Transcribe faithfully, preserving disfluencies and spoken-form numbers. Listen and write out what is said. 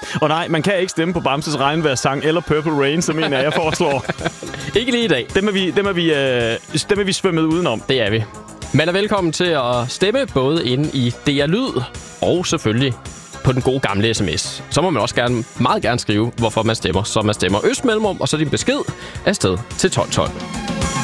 Og nej, man kan ikke stemme på Bamses regnvejrssang eller Purple Rain, som en af jer foreslår. Ikke lige i dag. Dem er vi, dem er vi, øh, dem er vi svømmet udenom. Det er vi. Man er velkommen til at stemme både inde i D R Lyd og selvfølgelig på den gode gamle sms. Så må man også gerne, meget gerne skrive, hvorfor man stemmer. Så man stemmer Øst Mellemrum, og så din besked afsted til tolv tolv.